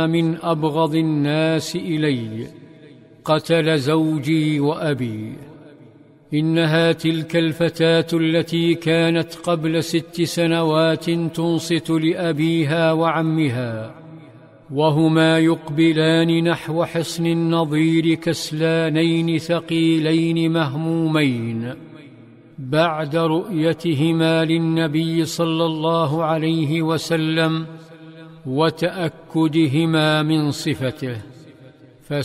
من أبغض الناس إلي، قتل زوجي وأبي. إنها تلك الفتاة التي كانت قبل 6 سنوات تنصت لأبيها وعمها، وهما يقبلان نحو حصن النضير كسلانين ثقيلين مهمومين، بعد رؤيتهما للنبي صلى الله عليه وسلم وتأكدهما من صفته.